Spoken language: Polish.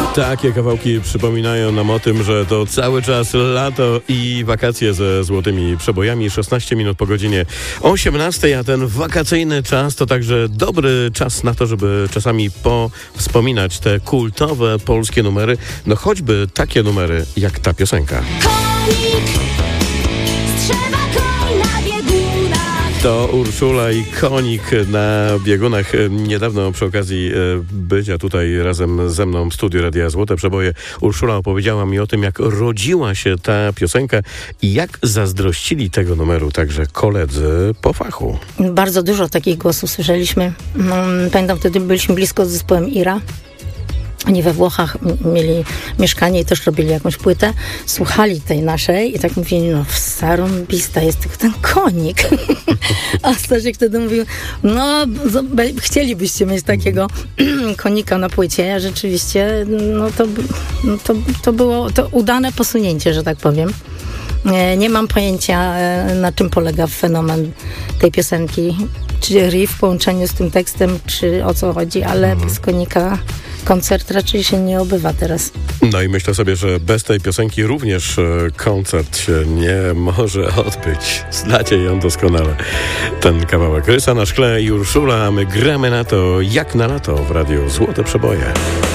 Takie kawałki przypominają nam o tym, że to cały czas lato i wakacje ze złotymi przebojami. 16 minut po godzinie 18, a ten wakacyjny czas to także dobry czas na to, żeby czasami wspominać te kultowe polskie numery. No choćby takie numery jak ta piosenka. Konik strzewa koń na biegunach. To Urszula i Konik na biegunach. Niedawno przy okazji bycia tutaj razem ze mną w studiu Radia Złote Przeboje Urszula opowiedziała mi o tym, jak rodziła się ta piosenka i jak zazdrościli tego numeru także koledzy po fachu. Bardzo dużo takich głosów słyszeliśmy. Pamiętam, wtedy byliśmy blisko z zespołem Ira. Oni we Włochach mieli mieszkanie i też robili jakąś płytę. Słuchali tej naszej i tak mówili, no zarąbista jest tylko ten Konik. A Stasiek wtedy mówił, no chcielibyście mieć takiego konika na płycie. A rzeczywiście to było to udane posunięcie, że tak powiem. Nie mam pojęcia, na czym polega fenomen tej piosenki. Czy riff w połączeniu z tym tekstem, czy o co chodzi, ale bez Konika koncert raczej się nie obywa teraz. No i myślę sobie, że bez tej piosenki również koncert się nie może odbyć. Znacie ją doskonale. Ten kawałek Rysa na szkle i Urszula, a my gramy na to jak na lato w Radiu Złote Przeboje.